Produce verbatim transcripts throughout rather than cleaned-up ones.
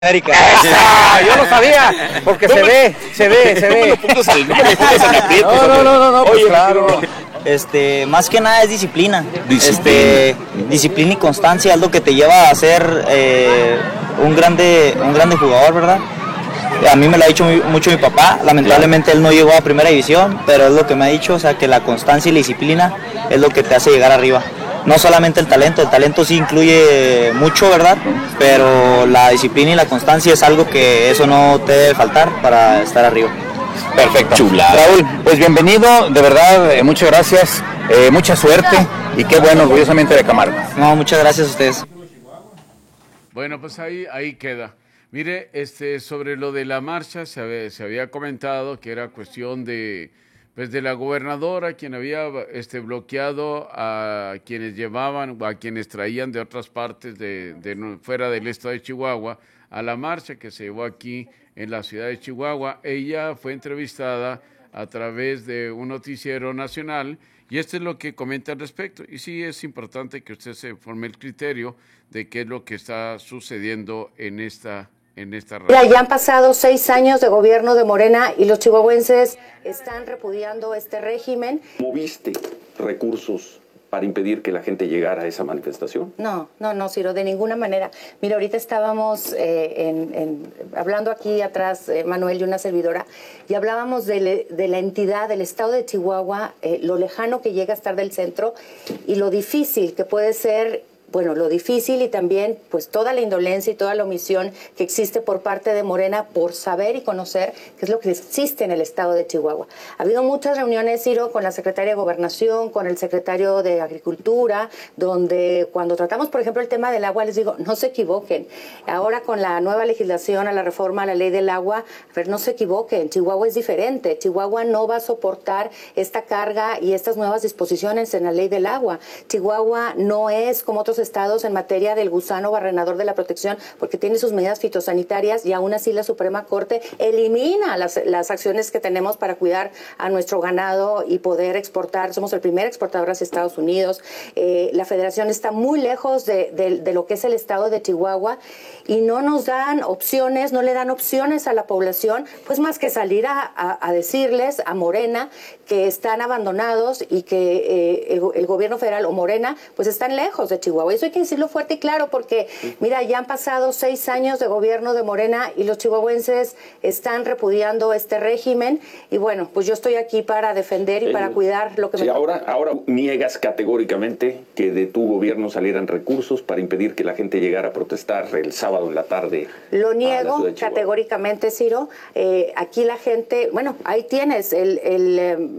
América. ¡Esa! Yo lo sabía, porque se ve, se ve, se ve. No, no, no, no, no, pues claro. Este, más que nada es disciplina. Disciplina. Este, disciplina y constancia es lo que te lleva a ser eh, un grande, un grande jugador, ¿verdad? A mí me lo ha dicho muy, mucho mi papá. Lamentablemente él no llegó a primera división, pero es lo que me ha dicho, o sea, que la constancia y la disciplina es lo que te hace llegar arriba. No solamente el talento, el talento sí incluye mucho, ¿verdad? Pero la disciplina y la constancia es algo que eso no te debe faltar para estar arriba. Perfecto. Chulada. Raúl, pues bienvenido, de verdad, eh, muchas gracias, eh, mucha suerte y qué bueno, orgullosamente de Camargo. No, muchas gracias a ustedes. Bueno, pues ahí, ahí queda. Mire, este, sobre lo de la marcha se había, se había comentado que era cuestión de... Pues de la gobernadora, quien había este, bloqueado a quienes llevaban o a quienes traían de otras partes de, de fuera del estado de Chihuahua a la marcha que se llevó aquí en la ciudad de Chihuahua. Ella fue entrevistada a través de un noticiero nacional y esto es lo que comenta al respecto. Y sí es importante que usted se forme el criterio de qué es lo que está sucediendo en esta en esta radio. Mira, ya han pasado seis años de gobierno de Morena y los chihuahuenses están repudiando este régimen. ¿Moviste recursos para impedir que la gente llegara a esa manifestación? No, no, no, Ciro, de ninguna manera. Mira, ahorita estábamos eh, en, en, hablando aquí atrás, eh, Manuel y una servidora, y hablábamos de, le, de la entidad del estado de Chihuahua, eh, lo lejano que llega a estar del centro y lo difícil que puede ser. Bueno, lo difícil y también pues toda la indolencia y toda la omisión que existe por parte de Morena por saber y conocer qué es lo que existe en el estado de Chihuahua. Ha habido muchas reuniones, Ciro, con la secretaria de Gobernación, con el secretario de Agricultura, donde cuando tratamos, por ejemplo, el tema del agua, les digo, no se equivoquen. Ahora con la nueva legislación, a la reforma a la ley del agua, a ver, no se equivoquen, Chihuahua es diferente. Chihuahua no va a soportar esta carga y estas nuevas disposiciones en la ley del agua. Chihuahua no es como otros estados en materia del gusano barrenador de la protección, porque tiene sus medidas fitosanitarias y aún así la Suprema Corte elimina las, las acciones que tenemos para cuidar a nuestro ganado y poder exportar. Somos el primer exportador hacia Estados Unidos. Eh, la federación está muy lejos de, de, de lo que es el estado de Chihuahua y no nos dan opciones, no le dan opciones a la población, pues más que salir a, a, a decirles a Morena que están abandonados y que eh, el, el gobierno federal o Morena pues están lejos de Chihuahua. Eso hay que decirlo fuerte y claro porque, mira, ya han pasado seis años de gobierno de Morena y los chihuahuenses están repudiando este régimen y bueno, pues yo estoy aquí para defender y eh, para cuidar lo que sí, me... Ahora, ahora niegas categóricamente que de tu gobierno salieran recursos para impedir que la gente llegara a protestar el sábado en la tarde. Lo niego categóricamente, Ciro. Eh, aquí la gente, bueno, ahí tienes el, el,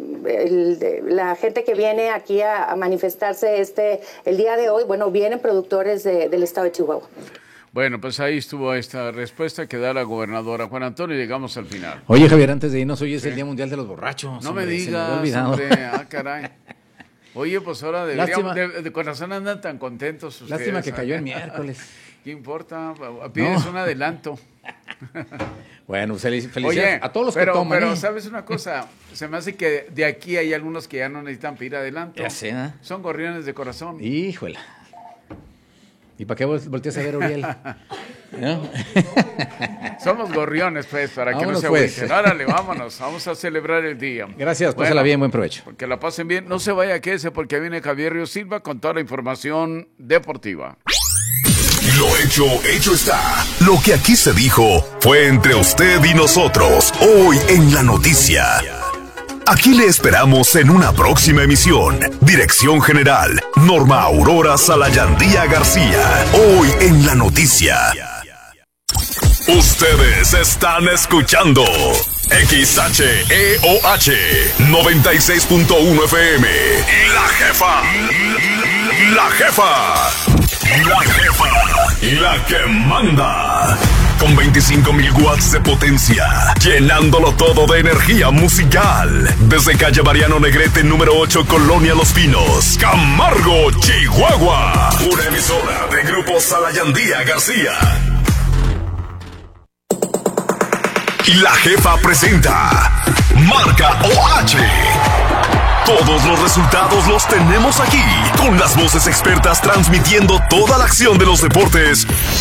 el, el, la gente que viene aquí a, a manifestarse este el día de hoy, bueno, vienen productores de, del estado de Chihuahua. Bueno, pues ahí estuvo esta respuesta que da la gobernadora. Juan Antonio, llegamos al final. Oye, Javier, antes de irnos, hoy es ¿Sí? el Día Mundial de los Borrachos. No hombre, me digas, me hombre, ah, caray. Oye, pues ahora deberíamos, de, de corazón andan tan contentos ustedes. Lástima que cayó el miércoles. ¿Qué importa? Pides no. un adelanto. Bueno, felicidades Oye, a todos los pero, que toman. Pero, ¿eh? ¿sabes una cosa? Se me hace que de aquí hay algunos que ya no necesitan pedir adelanto. Ya sé, ¿eh? Son gorriones de corazón. Híjole. ¿Y para qué volteas a ver, Uriel? ¿No? Somos gorriones, pues, para vámonos, que no se pues. agüiten. Órale, vámonos, vamos a celebrar el día. Gracias, pásala bueno, bien, buen provecho. Que la pasen bien. No se vaya, quédese, porque viene Javier Ríos Silva con toda la información deportiva. Lo hecho, hecho está. Lo que aquí se dijo fue entre usted y nosotros, hoy en La Noticia. Aquí le esperamos en una próxima emisión. Dirección General, Norma Aurora Salayandía García. Hoy en La Noticia. Ustedes están escuchando X H E O H noventa y seis punto uno F M. La jefa. La jefa. La jefa. La que manda. Con veinticinco mil watts de potencia, llenándolo todo de energía musical. Desde calle Mariano Negrete, número ocho, Colonia Los Pinos, Camargo, Chihuahua. Una emisora de Grupo Salayandía García. Y la jefa presenta Marca O H. Todos los resultados los tenemos aquí, con las voces expertas transmitiendo toda la acción de los deportes